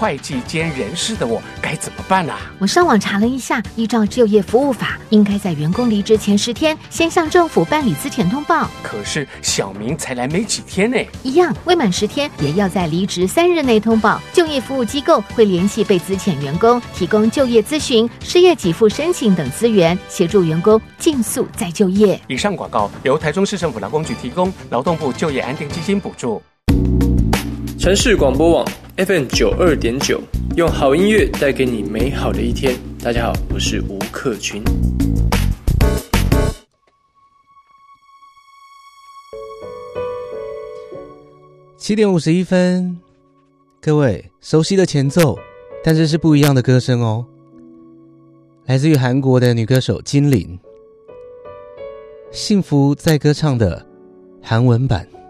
会计兼人事的我该怎么办啊？ 我上网查了一下，依照就业服务法，应该在员工离职前10天先向政府办理资遣通报。 可是小明才来没几天呢。 一样，未满10天也要在离职3日内通报。就业服务机构会联系被资遣员工，提供就业咨询、失业给付申请等资源，协助员工尽速再就业。 以上广告由台中市政府劳工局提供，劳动部就业安定基金补助。 城市广播网 FM92.9，用好音乐带给你美好的一天。大家好，我是吴克群。 7点51分，各位熟悉的前奏，但是是不一样的歌声哦，来自于韩国的女歌手金玲，幸福在歌唱的韩文版。